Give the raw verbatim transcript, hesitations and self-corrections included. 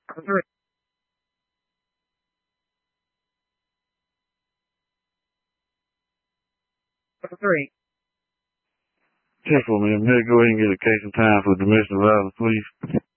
Three. Three. ten four, ma'am. Here, go ahead and get a case of time for domestic violence, please.